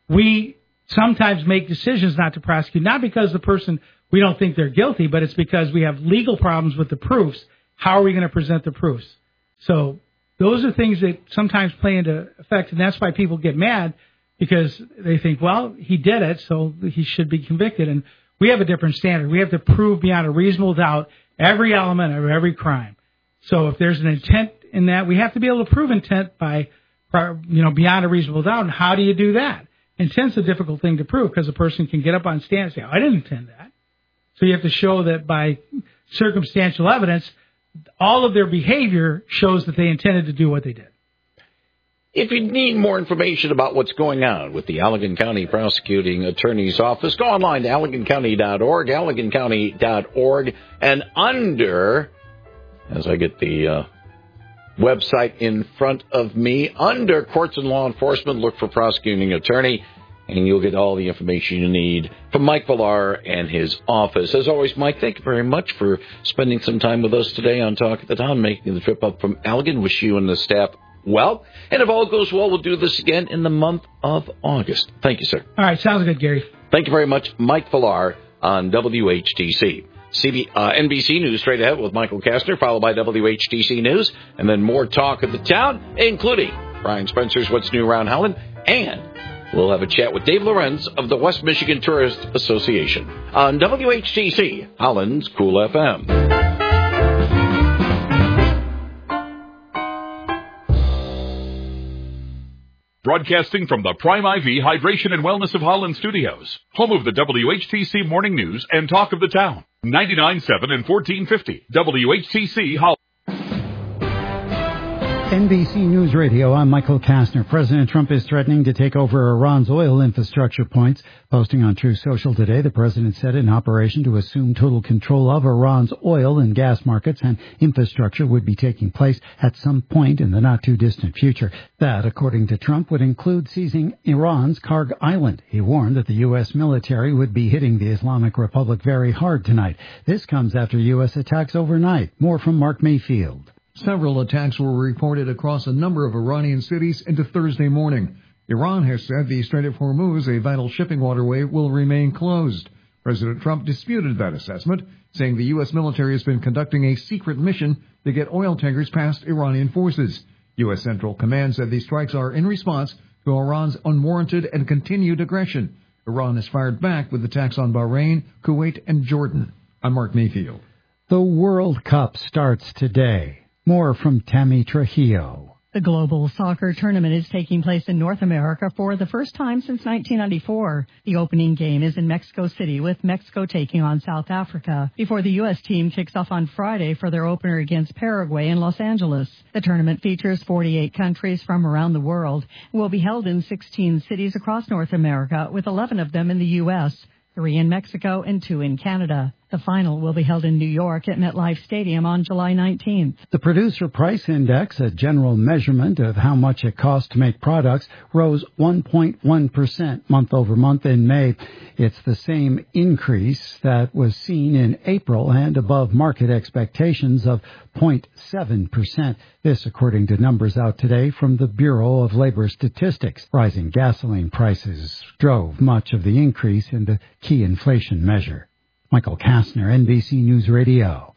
we sometimes make decisions not to prosecute, not because the person, we don't think they're guilty, but it's because we have legal problems with the proofs. How are we going to present the proofs? So those are things that sometimes play into effect, and that's why people get mad, because they think, well, he did it, so he should be convicted. And we have a different standard. We have to prove beyond a reasonable doubt every element of every crime. So if there's an intent in that, we have to be able to prove intent by, you know, beyond a reasonable doubt. And how do you do that? Intent's a difficult thing to prove, because a person can get up on stand and say, I didn't intend that. So you have to show that by circumstantial evidence, all of their behavior shows that they intended to do what they did. If you need more information about what's going on with the Allegan County Prosecuting Attorney's Office, go online to allegan county dot org, allegan county dot org, and under, as I get the uh, website in front of me, under Courts and Law Enforcement, look for Prosecuting Attorney, and you'll get all the information you need from Mike Villar and his office. As always, Mike, thank you very much for spending some time with us today on Talk of the Town, making the trip up from Allegan. Wish you and the staff well. And if all goes well, we'll do this again in the month of August. Thank you, sir. All right. Sounds good, Gary. Thank you very much, Mike Villar on W H T C. C B, uh, N B C News straight ahead with Michael Kastner, followed by W H T C News, and then more Talk of the Town, including Brian Spencer's What's New Around Holland, and we'll have a chat with Dave Lorenz of the West Michigan Tourist Association on W H T C, Holland's Cool F M. Broadcasting from the Prime I V Hydration and Wellness of Holland Studios, home of the W H T C Morning News and Talk of the Town, ninety-nine point seven and fourteen fifty W H T C Holland. N B C News Radio, I'm Michael Kastner. President Trump is threatening to take over Iran's oil infrastructure points. Posting on Truth Social today, the president said an operation to assume total control of Iran's oil and gas markets and infrastructure would be taking place at some point in the not-too-distant future. That, according to Trump, would include seizing Iran's Karg Island. He warned that the U S military would be hitting the Islamic Republic very hard tonight. This comes after U S attacks overnight. More from Mark Mayfield. Several attacks were reported across a number of Iranian cities into Thursday morning. Iran has said the Strait of Hormuz, a vital shipping waterway, will remain closed. President Trump disputed that assessment, saying the U S military has been conducting a secret mission to get oil tankers past Iranian forces. U S Central Command said these strikes are in response to Iran's unwarranted and continued aggression. Iran has fired back with attacks on Bahrain, Kuwait, and Jordan. I'm Mark Mayfield. The World Cup starts today. More from Tammy Trujillo. The global soccer tournament is taking place in North America for the first time since nineteen ninety-four. The opening game is in Mexico City, with Mexico taking on South Africa, before the U S team kicks off on Friday for their opener against Paraguay in Los Angeles. The tournament features forty-eight countries from around the world and will be held in sixteen cities across North America, with eleven of them in the U S, three in Mexico and two in Canada. The final will be held in New York at MetLife Stadium on July nineteenth. The Producer Price Index, a general measurement of how much it costs to make products, rose one point one percent month over month in May. It's the same increase that was seen in April and above market expectations of zero point seven percent. This, according to numbers out today from the Bureau of Labor Statistics. Rising gasoline prices drove much of the increase in the key inflation measure. Michael Kastner, N B C News Radio.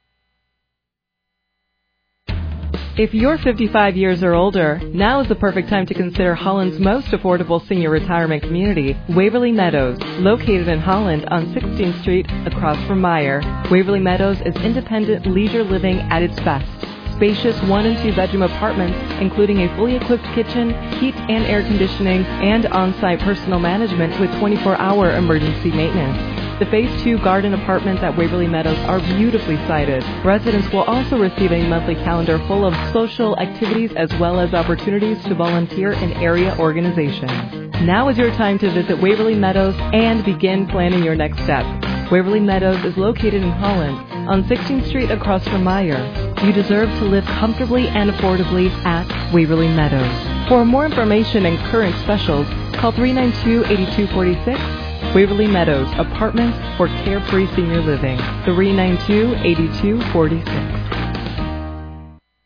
If you're fifty-five years or older, now is the perfect time to consider Holland's most affordable senior retirement community, Waverly Meadows, located in Holland on sixteenth Street across from Meyer. Waverly Meadows is independent leisure living at its best. Spacious one and two bedroom apartments, including a fully equipped kitchen, heat and air conditioning, and on-site personal management with twenty-four hour emergency maintenance. The Phase two garden apartments at Waverly Meadows are beautifully sited. Residents will also receive a monthly calendar full of social activities as well as opportunities to volunteer in area organizations. Now is your time to visit Waverly Meadows and begin planning your next step. Waverly Meadows is located in Holland on sixteenth Street across from Meyer. You deserve to live comfortably and affordably at Waverly Meadows. For more information and current specials, call three nine two, eight two four six. Waverly Meadows, apartments for carefree senior living. three nine two, eight two four six.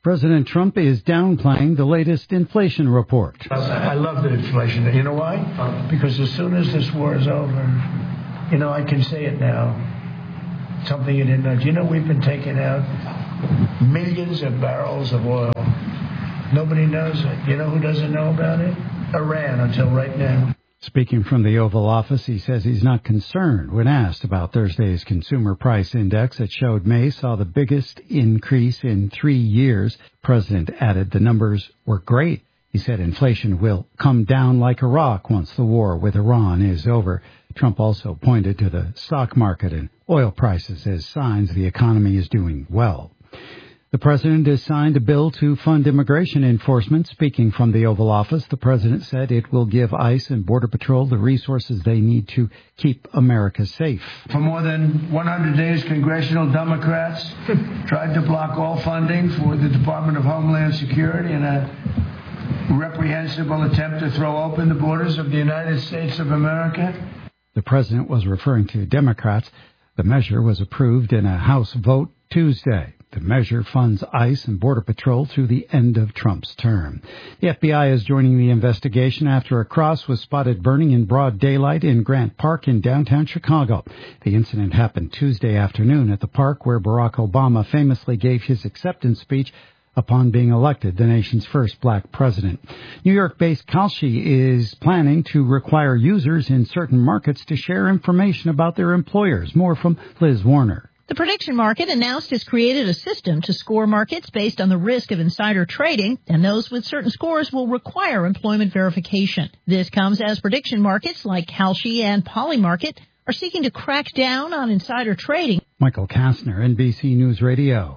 President Trump is downplaying the latest inflation report. I love the inflation. You know why? Because as soon as this war is over, you know, I can say it now. Something you didn't know. Do you know we've been taking out millions of barrels of oil? Nobody knows it. You know who doesn't know about it? Iran, until right now. Speaking from the Oval Office, he says he's not concerned when asked about Thursday's consumer price index that showed May saw the biggest increase in three years. The president added the numbers were great. He said inflation will come down like a rock once the war with Iran is over. Trump also pointed to the stock market and oil prices as signs the economy is doing well. The president has signed a bill to fund immigration enforcement. Speaking from the Oval Office, the president said it will give ICE and Border Patrol the resources they need to keep America safe. For more than one hundred days, congressional Democrats tried to block all funding for the Department of Homeland Security in a reprehensible attempt to throw open the borders of the United States of America. The president was referring to Democrats. The measure was approved in a House vote Tuesday. The measure funds ICE and Border Patrol through the end of Trump's term. The F B I is joining the investigation after a cross was spotted burning in broad daylight in Grant Park in downtown Chicago. The incident happened Tuesday afternoon at the park where Barack Obama famously gave his acceptance speech upon being elected the nation's first black president. New York-based Kalshi is planning to require users in certain markets to share information about their employers. More from Liz Warner. The prediction market announced it's created a system to score markets based on the risk of insider trading, and those with certain scores will require employment verification. This comes as prediction markets like Kalshi and Polymarket are seeking to crack down on insider trading. Michael Kastner, N B C News Radio.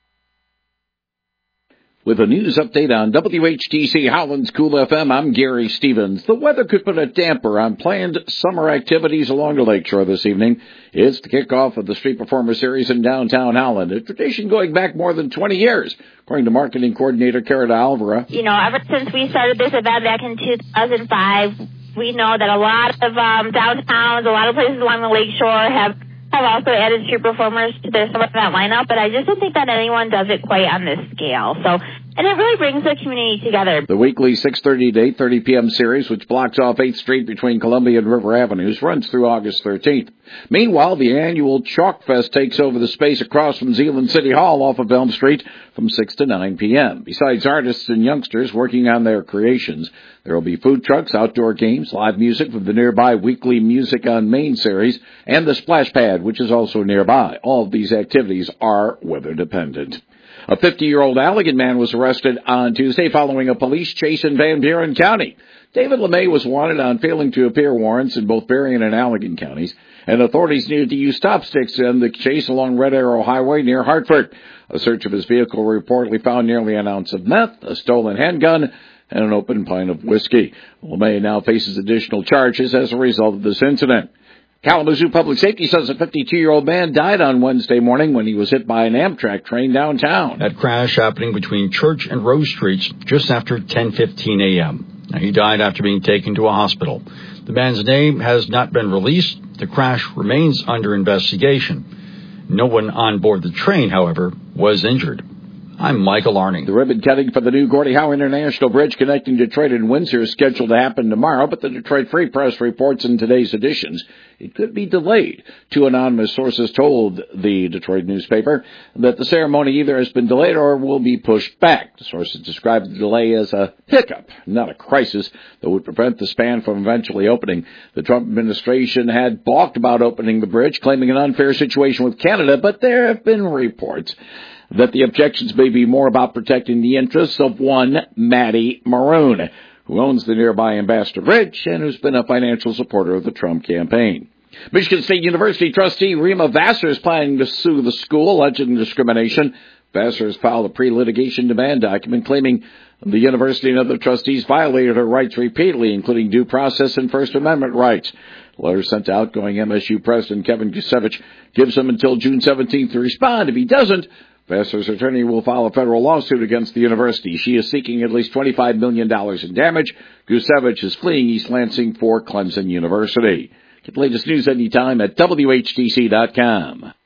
With a news update on W H T C Howland's Cool F M, I'm Gary Stevens. The weather could put a damper on planned summer activities along the lakeshore this evening. It's the kickoff of the Street Performer Series in downtown Howland, a tradition going back more than twenty years, according to marketing coordinator Cara Alvara. You know, ever since we started this event back in two thousand five, we know that a lot of um, downtowns, a lot of places along the lakeshore have have also added street performers to their summer event lineup, but I just don't think that anyone does it quite on this scale. So, and it really brings the community together. The weekly six thirty to eight thirty p.m. series, which blocks off eighth Street between Columbia and River Avenues, runs through August thirteenth. Meanwhile, the annual Chalk Fest takes over the space across from Zeeland City Hall off of Elm Street from six to nine p.m. Besides artists and youngsters working on their creations, there will be food trucks, outdoor games, live music from the nearby weekly Music on Main series, and the Splash Pad, which is also nearby. All of these activities are weather dependent. A fifty-year-old Allegan man was arrested on Tuesday following a police chase in Van Buren County. David LeMay was wanted on failing to appear warrants in both Berrien and Allegan counties, and authorities needed to use stop sticks to end the chase along Red Arrow Highway near Hartford. A search of his vehicle reportedly found nearly an ounce of meth, a stolen handgun, and an open pint of whiskey. LeMay now faces additional charges as a result of this incident. Kalamazoo Public Safety says a fifty-two-year-old man died on Wednesday morning when he was hit by an Amtrak train downtown. That crash happening between Church and Rose Streets just after ten fifteen a.m. Now, he died after being taken to a hospital. The man's name has not been released. The crash remains under investigation. No one on board the train, however, was injured. I'm Michael Arning. The ribbon cutting for the new Gordie Howe International Bridge connecting Detroit and Windsor is scheduled to happen tomorrow, but the Detroit Free Press reports in today's editions it could be delayed. Two anonymous sources told the Detroit newspaper that the ceremony either has been delayed or will be pushed back. The sources described the delay as a hiccup, not a crisis, that would prevent the span from eventually opening. The Trump administration had balked about opening the bridge, claiming an unfair situation with Canada, but there have been reports that the objections may be more about protecting the interests of one Matty Maroon, who owns the nearby Ambassador Bridge and who's been a financial supporter of the Trump campaign. Michigan State University trustee Rima Vassar is planning to sue the school, alleging discrimination. Vassar has filed a pre-litigation demand document claiming the university and other trustees violated her rights repeatedly, including due process and First Amendment rights. A letter sent to outgoing M S U President Kevin Kusevich gives him until June seventeenth to respond. If he doesn't, Vassar's attorney will file a federal lawsuit against the university. She is seeking at least twenty-five million dollars in damage. Kusevich is fleeing East Lansing for Clemson University. Get the latest news anytime at W H T C dot com.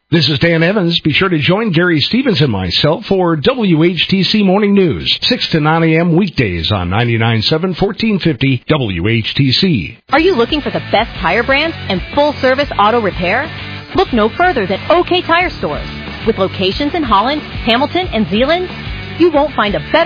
This is Dan Evans. Be sure to join Gary Stevens and myself for W H T C Morning News, six to nine a.m. weekdays on ninety-nine point seven, fourteen fifty W H T C. Are you looking for the best tire brand and full-service auto repair? Look no further than OK Tire Stores. With locations in Holland, Hamilton, and Zeeland, you won't find a better